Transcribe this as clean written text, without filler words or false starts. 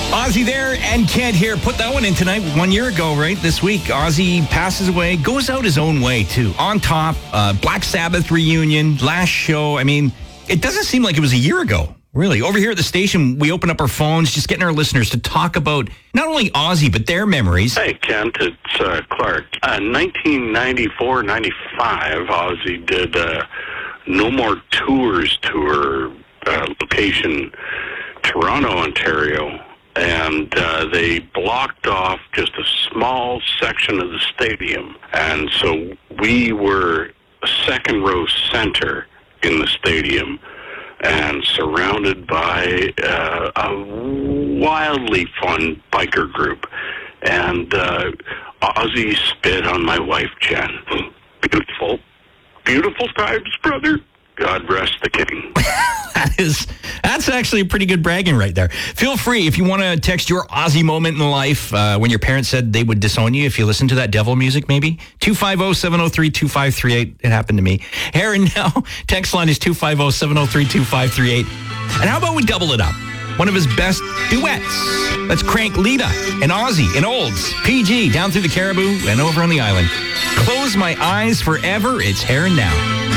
Ozzy there and Kent here. Put that one in tonight 1 year ago, right? This week, Ozzy passes away, goes out his own way, too. On top, Black Sabbath reunion, last show. I mean, it doesn't seem like it was a year ago, really. Over here at the station, we open up our phones, just getting our listeners to talk about not only Ozzy, but their memories. Hey, Kent, it's Clark. 1994-95, Ozzy did No More Tours tour, location Toronto, Ontario. And they blocked off just a small section of the stadium. And so we were a second row center in the stadium and surrounded by a wildly fun biker group. And Ozzy spit on my wife, Jen. Beautiful. Beautiful times, brother. God rest the king. That's actually a pretty good bragging right there. Feel free if you want to text your Ozzy moment in life when your parents said they would disown you if you listen to that devil music, maybe. 250-703-2538. It happened to me. Here and now, text line is 250-703-2538. And how about we double it up? One of his best duets. Let's crank Lita and Ozzy and Olds, PG, down through the Caribou and over on the island. Close my eyes forever. It's here and now.